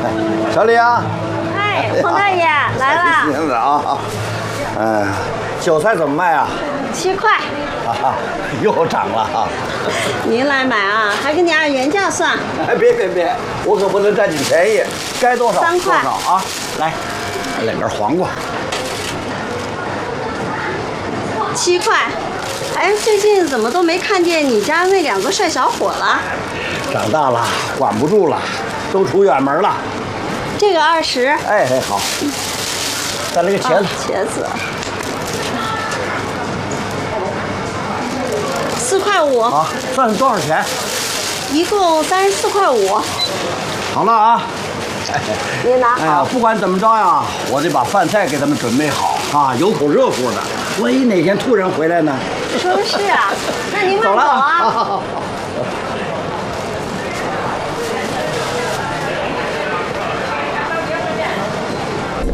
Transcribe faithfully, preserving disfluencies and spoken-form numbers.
小李啊！ 哎，冯大爷来了。 行了啊。嗯，韭菜怎么卖啊？ 七块。 啊，又涨了啊！ 您来买啊，还给你按原价算。 哎，别别别，我可不能占你便宜，该多少三块多少啊！来，来根黄瓜。 七块。哎，最近怎么都没看见你家那两个帅小伙了？ 长大了，管不住了，都出远门了。 这个二十。 哎哎，好。再来个茄子。 啊、茄子。四块五。 好，算多少钱？ 一共三十四块五。 好了啊。 您拿好。 哎呀，不管怎么着呀，我得把饭菜给他们准备好啊，有口热乎的。万一哪天突然回来呢？ 说是啊，那您慢走啊。